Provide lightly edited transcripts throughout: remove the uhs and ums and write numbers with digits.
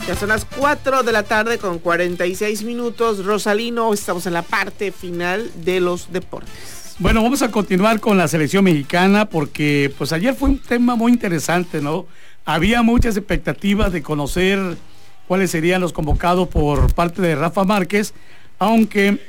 Ya son las 4 de la tarde con 46 minutos. Rosalino, estamos en la parte final de los deportes. Bueno, vamos a continuar con la selección mexicana porque pues ayer fue un tema muy interesante, ¿no? Había muchas expectativas de conocer cuáles serían los convocados por parte de Rafa Márquez, aunque,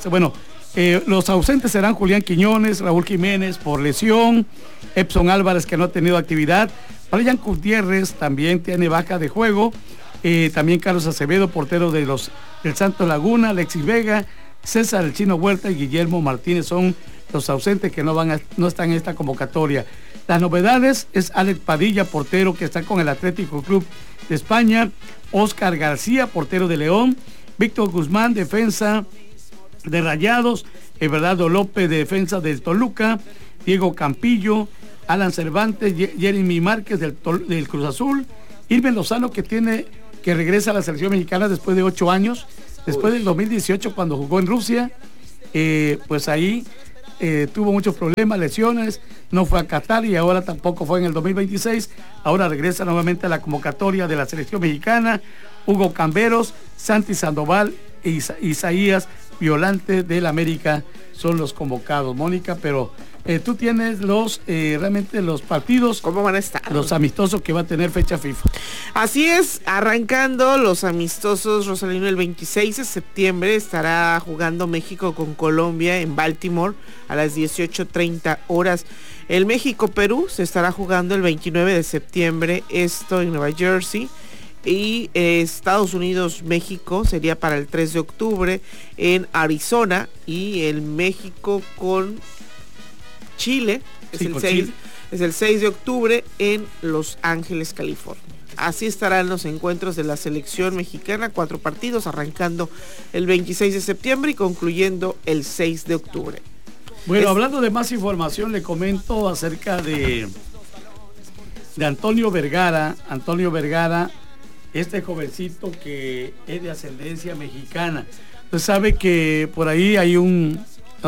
los ausentes serán Julián Quiñones, Raúl Jiménez por lesión, Epson Álvarez, que no ha tenido actividad, Brian Gutiérrez también tiene baja de juego, también Carlos Acevedo, portero del Santos Laguna, Alexis Vega, César El Chino Huerta y Guillermo Martínez son los ausentes que no están en esta convocatoria. Las novedades es Alex Padilla, portero que está con el Atlético Club de España, Oscar García, portero de León, Víctor Guzmán, defensa de Rayados, Everardo López, defensa del Toluca, Diego Campillo, Alan Cervantes, Jeremy Márquez del Cruz Azul, Irving Lozano que regresa a la selección mexicana después de 8 años, después del 2018 cuando jugó en Rusia, pues ahí tuvo muchos problemas, lesiones, no fue a Qatar y ahora tampoco fue en el 2026, ahora regresa nuevamente a la convocatoria de la selección mexicana. Hugo Camberos, Santi Sandoval e Isaías Violante del América son los convocados, Mónica, pero tú tienes realmente los partidos. ¿Cómo van a estar? Los amistosos que va a tener fecha FIFA. Así es, arrancando los amistosos, Rosalino, el 26 de septiembre estará jugando México con Colombia en Baltimore a las 18:30 horas. El México-Perú se estará jugando el 29 de septiembre, esto en Nueva Jersey. Y Estados Unidos-México sería para el 3 de octubre en Arizona, y el México con Chile es el 6 de octubre en Los Ángeles, California. Así estarán los encuentros de la selección mexicana, 4 partidos, arrancando el 26 de septiembre y concluyendo el 6 de octubre. Bueno, hablando de más información, le comento acerca de Antonio Vergara. Antonio Vergara, este jovencito que es de ascendencia mexicana. Usted sabe que por ahí hay el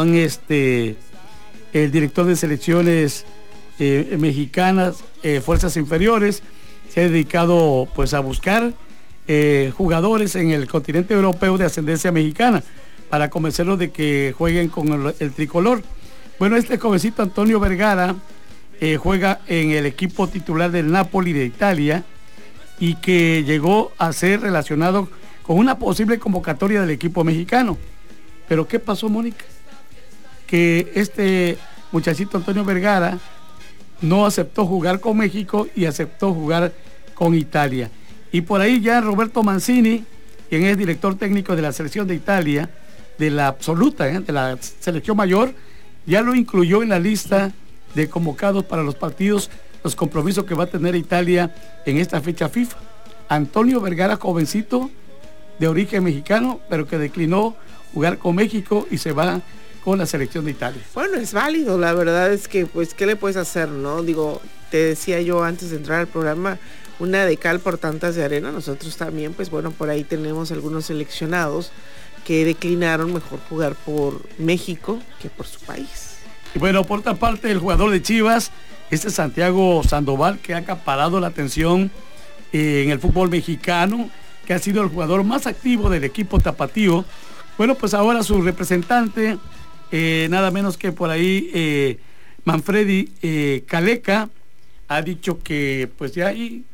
director de selecciones mexicanas, fuerzas inferiores, se ha dedicado pues a buscar jugadores en el continente europeo de ascendencia mexicana para convencerlos de que jueguen con el tricolor. Bueno, este jovencito Antonio Vergara juega en el equipo titular del Napoli de Italia, y que llegó a ser relacionado con una posible convocatoria del equipo mexicano. Pero ¿qué pasó, Mónica? Que este muchachito Antonio Vergara no aceptó jugar con México y aceptó jugar con Italia. Y por ahí ya Roberto Mancini, quien es director técnico de la selección de Italia, de la absoluta, de la selección mayor, ya lo incluyó en la lista de convocados para los partidos, los compromisos que va a tener Italia en esta fecha FIFA. Antonio Vergara, jovencito de origen mexicano, pero que declinó jugar con México y se va con la selección de Italia. Bueno, es válido, la verdad es que, pues, ¿qué le puedes hacer, no? Digo, te decía yo antes de entrar al programa, una de cal por tantas de arena. Nosotros también, pues bueno, por ahí tenemos algunos seleccionados que declinaron mejor jugar por México que por su país. Y bueno, por otra parte, el jugador de Chivas, Santiago Sandoval, que ha acaparado la atención en el fútbol mexicano, que ha sido el jugador más activo del equipo tapatío. Bueno, pues ahora su representante, nada menos que por ahí Manfredi Caleca, ha dicho que pues ya hay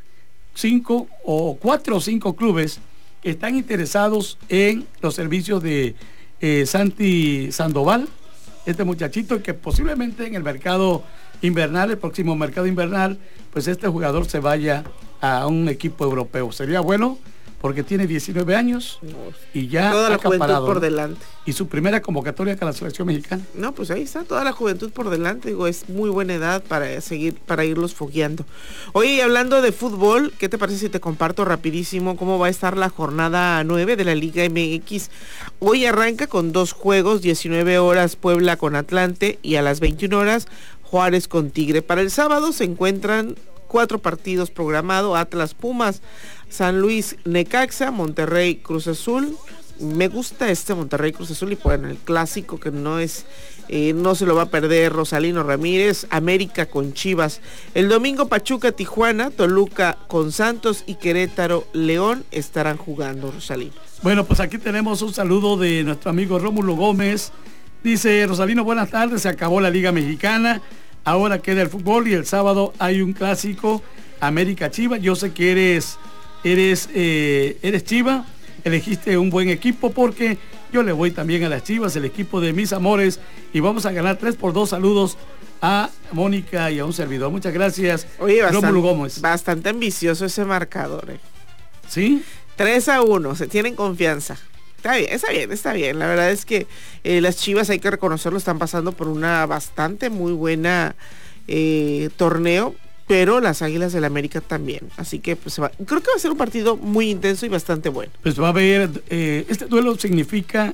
4 o 5 clubes que están interesados en los servicios de Santi Sandoval, este muchachito, que posiblemente en el mercado invernal, el próximo mercado invernal, pues este jugador se vaya a un equipo europeo. Sería bueno porque tiene 19 años y ya toda la juventud por delante. Y su primera convocatoria con la selección mexicana. No, pues ahí está, toda la juventud por delante. Digo, es muy buena edad para irlos fogueando. Oye, y hablando de fútbol, ¿qué te parece si te comparto rapidísimo cómo va a estar la jornada 9 de la Liga MX? Hoy arranca con 2 juegos, 19 horas Puebla con Atlante y a las 21 horas Juárez con Tigre. Para el sábado se encuentran 4 partidos programados: Atlas Pumas, San Luis Necaxa, Monterrey Cruz Azul. Me gusta este Monterrey Cruz Azul, y bueno, el clásico que no es no se lo va a perder Rosalino Ramírez. América con Chivas. El domingo Pachuca Tijuana, Toluca con Santos y Querétaro León estarán jugando, Rosalino. Bueno, pues aquí tenemos un saludo de nuestro amigo Rómulo Gómez. Dice: Rosalino, buenas tardes, se acabó la Liga Mexicana, ahora queda el fútbol y el sábado hay un clásico, América Chivas. Yo sé que eres Chiva, elegiste un buen equipo, porque yo le voy también a las Chivas, el equipo de mis amores, y vamos a ganar 3-2. Saludos a Mónica y a un servidor. Muchas gracias. Oye, Rómulo Gómez. Bastante ambicioso ese marcador, ¿Sí? 3-1, se tienen confianza. Está bien. La verdad es que las Chivas, hay que reconocerlo, están pasando por una muy buena torneo, pero las Águilas del América también. Así que pues creo que va a ser un partido muy intenso y bastante bueno. Pues va a haber, este duelo significa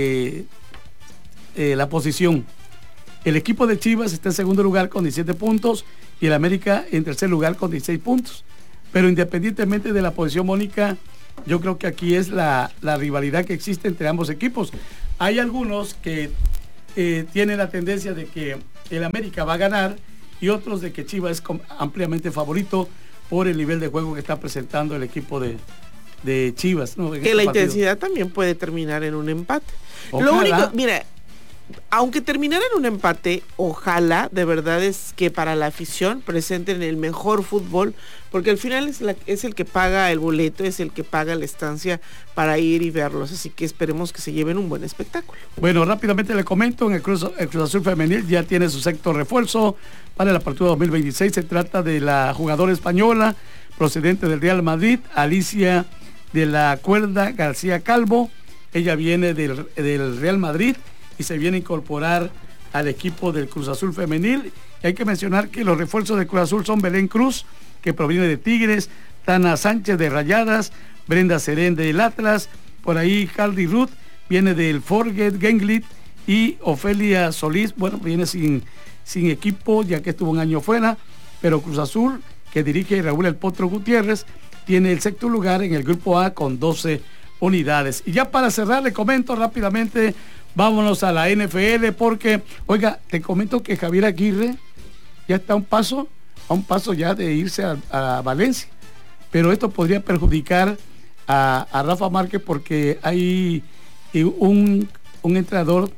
la posición. El equipo de Chivas está en segundo lugar con 17 puntos y el América en tercer lugar con 16 puntos. Pero independientemente de la posición, Mónica, yo creo que aquí es la rivalidad que existe entre ambos equipos. Hay algunos que tienen la tendencia de que el América va a ganar y otros de que Chivas es ampliamente favorito por el nivel de juego que está presentando el equipo de Chivas, ¿no? Que la intensidad también puede terminar en un empate. Ojalá. Lo único, mira, aunque terminara en un empate, ojalá de verdad es que para la afición presenten el mejor fútbol, porque al final es el que paga el boleto, es el que paga la estancia para ir y verlos, así que esperemos que se lleven un buen espectáculo. Bueno, rápidamente le comento, en el Cruz Azul Femenil ya tiene su sexto refuerzo para la apertura 2026, se trata de la jugadora española procedente del Real Madrid, Alicia de la Cuerda García Calvo. Ella viene del Real Madrid y se viene a incorporar al equipo del Cruz Azul Femenil. Y hay que mencionar que los refuerzos del Cruz Azul son Belén Cruz, que proviene de Tigres, Tana Sánchez de Rayadas, Brenda Serén del Atlas, por ahí Hardy Ruth viene del Forget Genglit, y Ofelia Solís, bueno, viene sin equipo ya que estuvo un año fuera, pero Cruz Azul, que dirige Raúl El Potro Gutiérrez, tiene el sexto lugar en el grupo A con 12 unidades. Y ya para cerrar, le comento rápidamente, vámonos a la NFL, porque, oiga, te comento que Javier Aguirre ya está a un paso ya de irse a Valencia, pero esto podría perjudicar a Rafa Márquez, porque hay un entrenador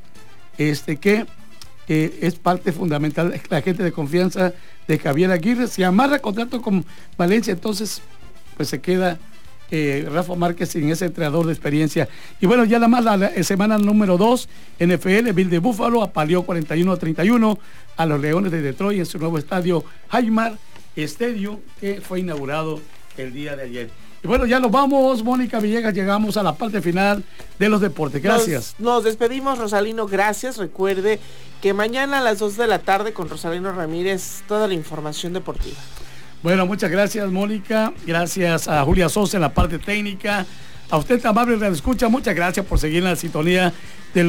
que es parte fundamental, la gente de confianza de Javier Aguirre. Si amarra contrato con Valencia, entonces pues se queda Rafa Márquez sin ese entrenador de experiencia. Y bueno, ya la semana número 2, NFL, Bill de Buffalo apaleó 41-31 a los Leones de Detroit en su nuevo estadio Highmark Stadium, que fue inaugurado el día de ayer. Y bueno, ya nos vamos, Mónica Villegas, llegamos a la parte final de los deportes. Gracias. Nos despedimos, Rosalino, gracias. Recuerde que mañana a las 2 de la tarde con Rosalino Ramírez, toda la información deportiva. Bueno, muchas gracias, Mónica. Gracias a Julia Sosa en la parte técnica. A usted, amable radioescucha, muchas gracias por seguir en la sintonía del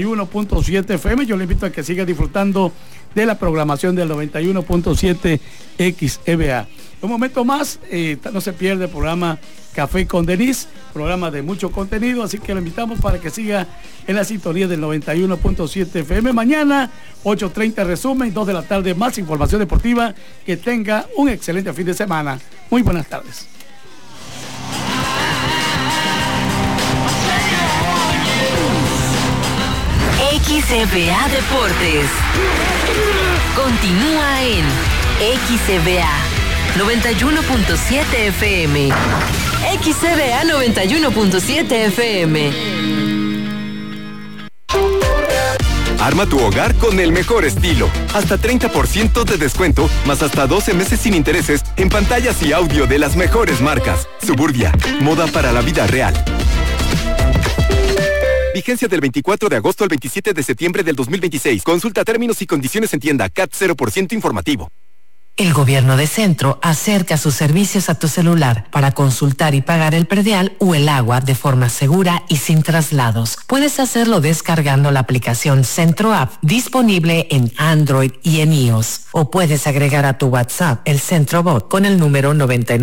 91.7 FM. Yo le invito a que siga disfrutando de la programación del 91.7 XEBA. Un momento más, no se pierde el programa Café con Denise, programa de mucho contenido, así que lo invitamos para que siga en la sintonía del 91.7 FM. Mañana, 8:30 resumen, 2 de la tarde más información deportiva. Que tenga un excelente fin de semana. Muy buenas tardes. XEBA Deportes continúa en XEBA 91.7 FM. XEBA 91.7 FM. Arma tu hogar con el mejor estilo. Hasta 30% de descuento, más hasta 12 meses sin intereses en pantallas y audio de las mejores marcas. Suburbia, moda para la vida real. Vigencia del 24 de agosto al 27 de septiembre del 2026. Consulta términos y condiciones en tienda. CAT 0% informativo. El Gobierno de Centro acerca sus servicios a tu celular para consultar y pagar el predial o el agua de forma segura y sin traslados. Puedes hacerlo descargando la aplicación Centro App, disponible en Android y en iOS. O puedes agregar a tu WhatsApp el Centro Bot con el número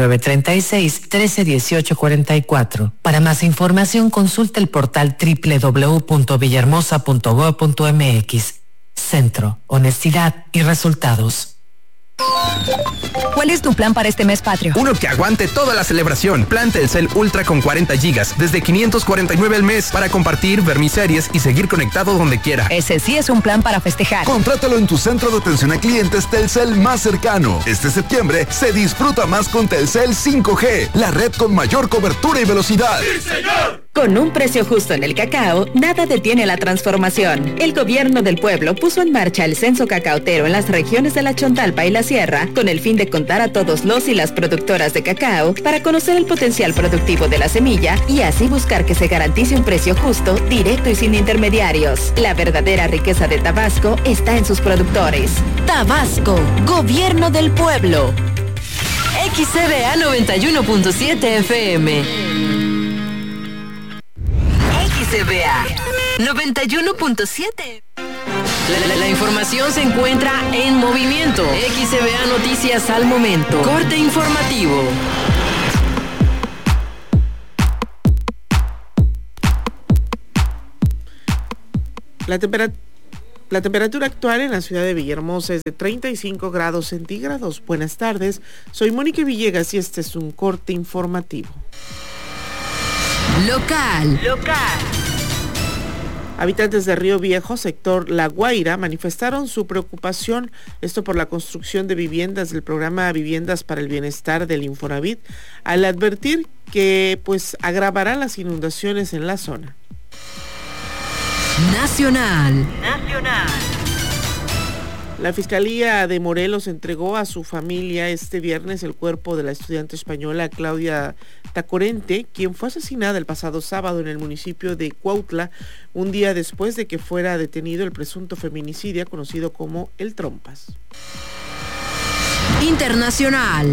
9936-131844. Para más información, consulta el portal www.villahermosa.gov.mx. Centro, honestidad y resultados. ¿Cuál es tu plan para este mes patrio? Uno que aguante toda la celebración. Plan Telcel Ultra con 40 gigas, desde 549 al mes, para compartir, ver mis series y seguir conectado donde quiera. Ese sí es un plan para festejar. Contrátalo en tu centro de atención a clientes Telcel más cercano. Este septiembre se disfruta más con Telcel 5G, la red con mayor cobertura y velocidad. ¡Sí, señor! Con un precio justo en el cacao, nada detiene la transformación. El gobierno del pueblo puso en marcha el censo cacaotero en las regiones de la Chontalpa y la Sierra, con el fin de contar a todos los y las productoras de cacao para conocer el potencial productivo de la semilla y así buscar que se garantice un precio justo, directo y sin intermediarios. La verdadera riqueza de Tabasco está en sus productores. Tabasco, gobierno del pueblo. XCBA 91.7 FM. XCBA 91.7. La información se encuentra en movimiento. XCBA Noticias al momento. Corte informativo. La temperatura actual en la ciudad de Villahermosa es de 35 grados centígrados. Buenas tardes, soy Mónica Villegas y este es un corte informativo. Local. Habitantes de Río Viejo, sector La Guaira, manifestaron su preocupación, esto por la construcción de viviendas del programa Viviendas para el Bienestar del Infonavit, al advertir que agravará las inundaciones en la zona. Nacional. La Fiscalía de Morelos entregó a su familia este viernes el cuerpo de la estudiante española Claudia Tacorente, quien fue asesinada el pasado sábado en el municipio de Cuautla, un día después de que fuera detenido el presunto feminicidio conocido como el Trompas. Internacional.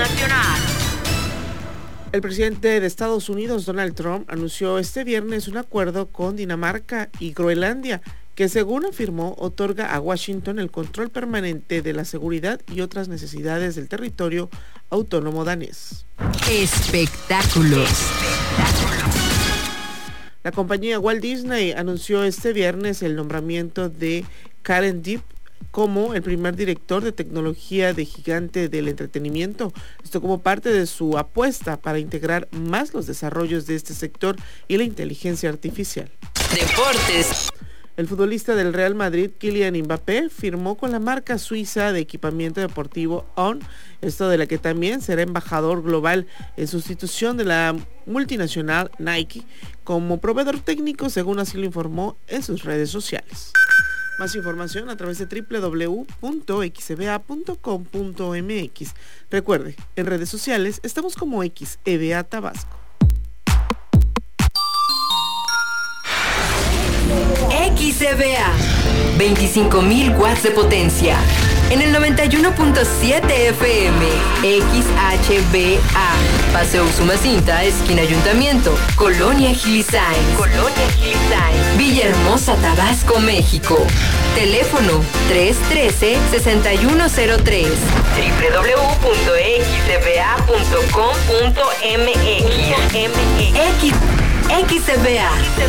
El presidente de Estados Unidos, Donald Trump, anunció este viernes un acuerdo con Dinamarca y Groenlandia, que según afirmó otorga a Washington el control permanente de la seguridad y otras necesidades del territorio autónomo danés. Espectáculos. La compañía Walt Disney anunció este viernes el nombramiento de Karen Deep como el primer director de tecnología de gigante del entretenimiento, esto como parte de su apuesta para integrar más los desarrollos de este sector y la inteligencia artificial. Deportes. El futbolista del Real Madrid, Kylian Mbappé, firmó con la marca suiza de equipamiento deportivo On, esto de la que también será embajador global en sustitución de la multinacional Nike como proveedor técnico, según así lo informó en sus redes sociales. Más información a través de www.xeba.com.mx. Recuerde, en redes sociales estamos como XEBA Tabasco. XCBA, 25.000 watts de potencia. En el 91.7 FM, XHBA, Paseo Usumacinta, esquina Ayuntamiento, Colonia Gilisain, Villahermosa, Tabasco, México. Teléfono 313-6103. www.xcba.com.mx. XCBA.